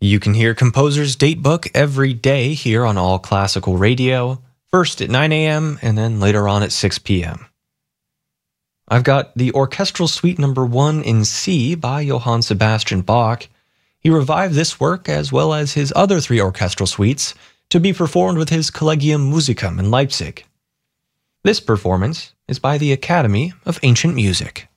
You can hear Composer's Datebook every day here on All Classical Radio, first at 9 a.m. and then later on at 6 p.m. I've got the Orchestral Suite No. 1 in C by Johann Sebastian Bach. He revived this work as well as his other three orchestral suites to be performed with his Collegium Musicum in Leipzig. This performance is by the Academy of Ancient Music.